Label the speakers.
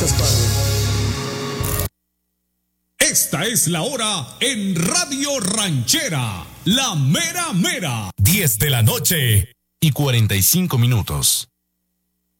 Speaker 1: Gracias, Padre.
Speaker 2: Esta es la hora en Radio Ranchera, la mera mera.
Speaker 3: 10 de la noche y 45 minutos.